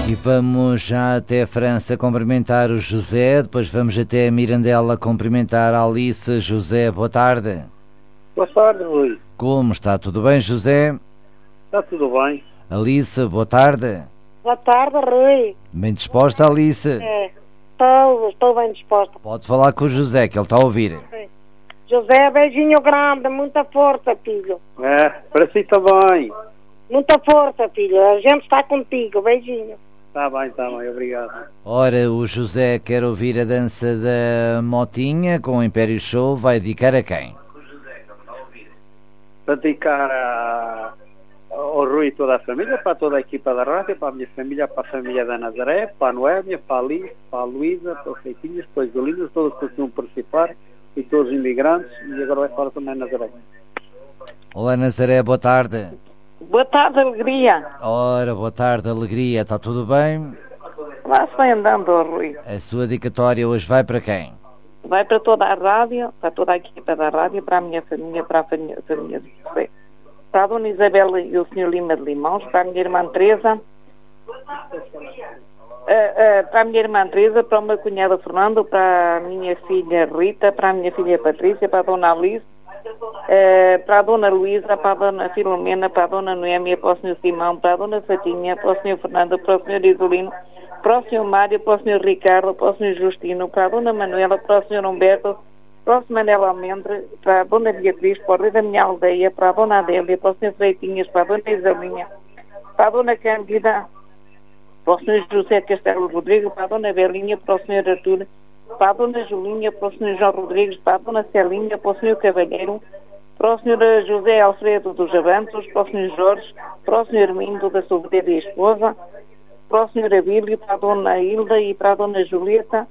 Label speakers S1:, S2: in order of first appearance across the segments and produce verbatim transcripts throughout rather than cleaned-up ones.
S1: E vamos já até a França cumprimentar o José, depois vamos até a Mirandela cumprimentar a Alice. José, boa tarde.
S2: Boa tarde, Rui.
S1: Como está? Tudo bem, José?
S2: Está tudo bem.
S1: Alice, boa tarde.
S3: Boa tarde, Rui.
S1: Bem disposta, Alice?
S3: É, estou, estou bem disposta.
S1: Pode falar com o José, que ele está a ouvir.
S3: José, beijinho grande, muita força, filho.
S2: É, para si também.
S3: Muita força, filho. A gente está contigo, beijinho.
S2: Está bem, está bem, obrigado.
S1: Ora, o José quer ouvir a dança da Motinha com o Império Show, vai dedicar a quem?
S2: Para dedicar a, ao Rui e toda a família, para toda a equipa da rádio, para a minha família, para a família da Nazaré, para a Noémia, para a Alice, para a Luísa, para os Feitinhos, para os Olinas, todos que costumam participar, e todos os imigrantes, e agora vai falar também a Nazaré.
S1: Olá, Nazaré, boa tarde.
S4: Boa tarde, alegria.
S1: Ora, boa tarde, alegria, está tudo bem?
S4: Lá se vai andando, Rui.
S1: A sua dedicatória hoje vai para quem?
S4: Vai para toda a rádio, para toda a equipa da rádio, para a minha família, para a família, família de José, para a Dona Isabel e o senhor Lima de Limões, para a minha irmã Teresa, uh, uh, para a minha irmã Teresa, para o meu cunhado Fernando, para a minha filha Rita, para a minha filha Patrícia, para a Dona Alice, uh, para a Dona Luísa, para a Dona Filomena, para a Dona Noémia, para o senhor Simão, para a Dona Fatinha, para o senhor Fernando, para o senhor Isolino, para o senhor Mário, para o senhor Ricardo, para o senhor Justino, para a Dona Manuela, para o senhor Humberto, para o senhor Manel Almendre, para a Dona Beatriz, para o rei da minha aldeia, para a Dona Adélia, para o senhor Freitinhas, para a Dona Isalinha, para a Dona Cândida, para o senhor José Castelo Rodrigues, para a Dona Belinha, para o senhor Artur, para a Dona Julinha, para o senhor João Rodrigues, para a Dona Celinha, para o senhor Cavalheiro, para o senhor José Alfredo dos Avantos, para o senhor Jorge, para o senhor Mindo da Sobreira e esposa, para o senhor Abílio, para a Dona Hilda e para a Dona Julieta,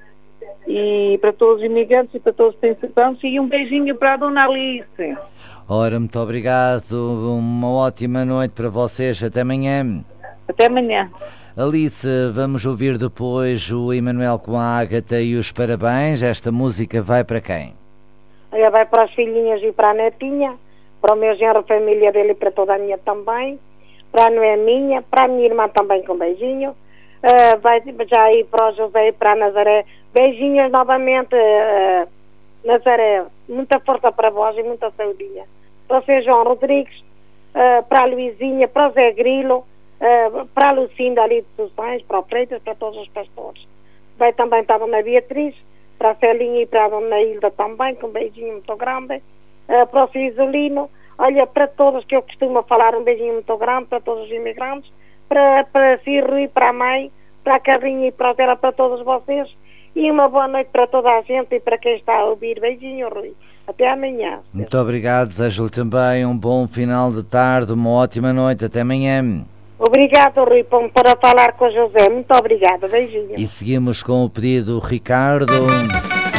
S4: e para todos os imigrantes e para todos os participantes, e um beijinho para a Dona Alice.
S1: Ora, muito obrigado, uma ótima noite para vocês, até amanhã.
S4: Até amanhã.
S1: Alice, vamos ouvir depois o Emanuel com a Ágata e os parabéns. Esta música vai para quem?
S3: Olha, vai para as filhinhas e para a netinha, para o meu genro, a família dele e para toda a minha também, para a Noeminha, para a minha irmã também com beijinho, uh, vai já ir para o José e para a Nazaré. Beijinhos novamente, uh, Nazaré, muita força para vós e muita saudinha. Para o senhor João Rodrigues, uh, para a Luizinha, para o Zé Grilo, uh, para a Lucinda ali de Suzães, para o Freitas, para todos os pastores. Vai também para a Dona Beatriz, para a Celinha e para a Dona Hilda também, com um beijinho muito grande, uh, para o senhor Isolino. Olha, para todos que eu costumo falar, um beijinho muito grande, para todos os imigrantes, para, para si, Rui, para a mãe, para a Carrinha e para a Vera, para todos vocês, e uma boa noite para toda a gente e para quem está a ouvir. Beijinho, Rui. Até amanhã.
S1: Muito obrigado, desejo-lhe também um bom final de tarde, uma ótima noite, até amanhã.
S3: Obrigado, Rui, por, por falar com o José. Muito obrigada, beijinho.
S1: E seguimos com o pedido Ricardo.